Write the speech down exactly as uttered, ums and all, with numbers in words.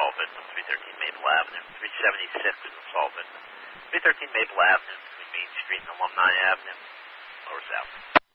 Solvent, three thirteen Maple Avenue, three seventy-six in Solvent, three thirteen Maple Avenue between Main Street and Alumni Avenue, or south.